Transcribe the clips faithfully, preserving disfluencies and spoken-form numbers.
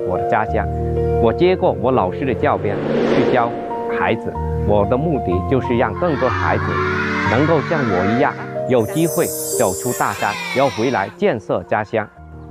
我的家乡。我接过我老师的教鞭去教孩子，我的目的就是让更多孩子能够像我一样有机会走出大山，要回来建设家乡。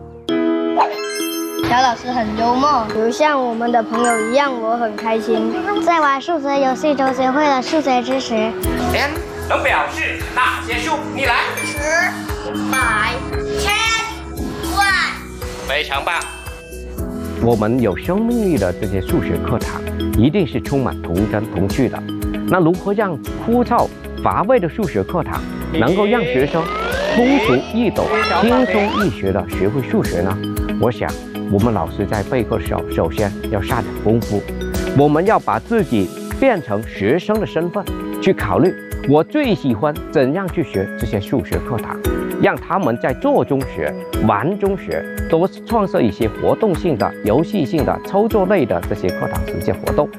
姚老师很幽默，有像我们的朋友一样，我很开心。 在玩数学游戏中学会了数学知识。 ten能表示哪些数？你来。 十、百、千、万。 非常棒。 我们有生命力的这些数学课堂，一定是充满童真童趣的。那如何让枯燥乏味的数学课堂能够让学生通俗易懂、轻松易学的学会数学呢？我想，我们老师在备课时候，首先要下点功夫。我们要把自己变成学生的身份，去考虑我最喜欢怎样去学这些数学课堂，让他们在做中学、玩中学，多创设一些活动性的、游戏性的、操作类的这些课堂实践活动。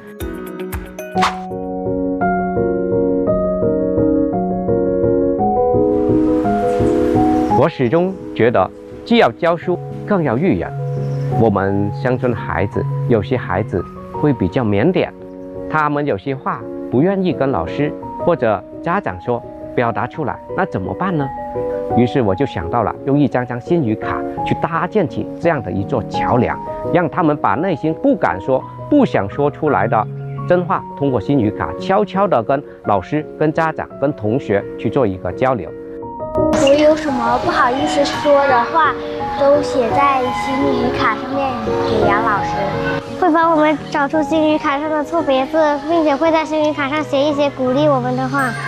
我始终觉得，既要教书，更要育人。我们乡村孩子，有些孩子会比较腼腆，他们有些话不愿意跟老师或者家长说，表达出来，那怎么办呢？于是我就想到了用一张张心语卡去搭建起这样的一座桥梁，让他们把内心不敢说、不想说出来的真话，通过心语卡悄悄地跟老师、跟家长、跟同学去做一个交流。 我有什么不好意思说的话，都写在心语卡上面给杨老师，会帮我们找出心语卡上的错别字，并且会在心语卡上写一些鼓励我们的话。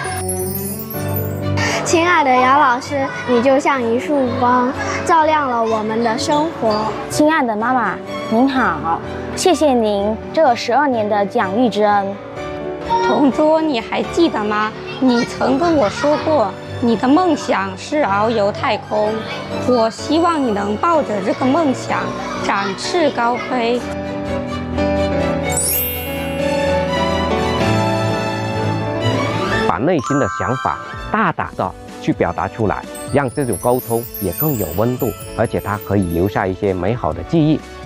亲爱的姚老师，你就像一束光，照亮了我们的生活。 亲爱的妈妈，您好，谢谢您这十二年的养育之恩。 同桌，你还记得吗？你曾跟我说过，你的梦想是遨游太空。我希望你能抱着这个梦想展翅高飞。 把内心的想法大胆的去表达出来，让这种沟通也更有温度，而且它可以留下一些美好的记忆。